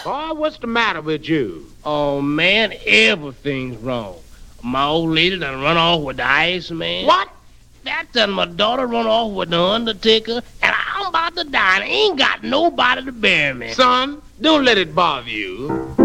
Boy, what's the matter with you? Oh, man, everything's wrong. My old lady done run off with the Iceman. What? That done my daughter run off with the Undertaker, and I'm about to die and ain't got nobody to bury me. Son, don't let it bother you.